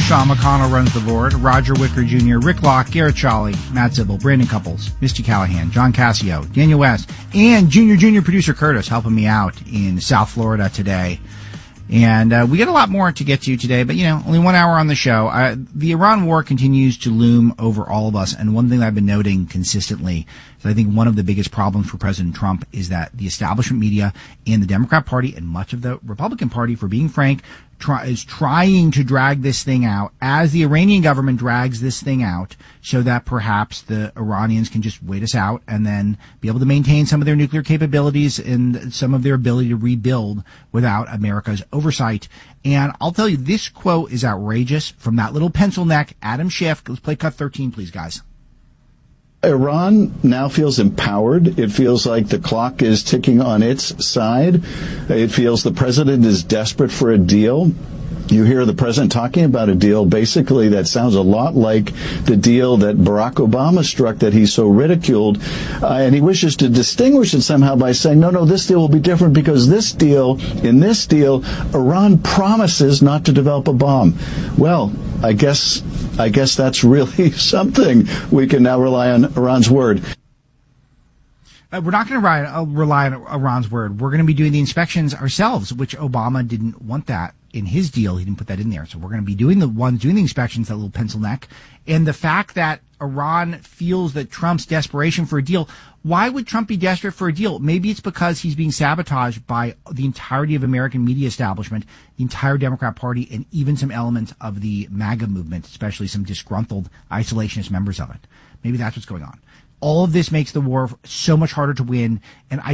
Sean McConnell runs the board. Roger Wicker Jr., Rick Locke, Garrett Shawley, Matt Zibble, Brandon Couples, Misty Callahan, John Cassio, Daniel West, and Junior producer Curtis helping me out in South Florida today. And we get a lot more to get to today, but, only 1 hour on the show. The Iran war continues to loom over all of us, and one thing that I've been noting consistently is I think one of the biggest problems for President Trump is that the establishment media and the Democrat Party and much of the Republican Party, for being frank, is trying to drag this thing out as the Iranian government drags this thing out so that perhaps the Iranians can just wait us out and then be able to maintain some of their nuclear capabilities and some of their ability to rebuild without America's oversight. And I'll tell you, this quote is outrageous from that little pencil neck, Adam Schiff. Let's play cut 13, please, guys. Iran now feels empowered. It feels like the clock is ticking on its side. It feels the president is desperate for a deal. You hear the president talking about a deal basically that sounds a lot like the deal that Barack Obama struck that he so ridiculed. And he wishes to distinguish it somehow by saying, no, this deal will be different because in this deal, Iran promises not to develop a bomb. Well, I guess that's really something. We can now rely on Iran's word. We're not going to rely on Iran's word. We're going to be doing the inspections ourselves, which Obama didn't want that in his deal. He didn't put that in there. So we're going to be doing the inspections, that little pencil neck. And the fact that Iran feels that Trump's desperation for a deal, why would Trump be desperate for a deal? Maybe it's because he's being sabotaged by the entirety of American media establishment, the entire Democrat Party, and even some elements of the MAGA movement, especially some disgruntled isolationist members of it. Maybe that's what's going on. All of this makes the war so much harder to win, and I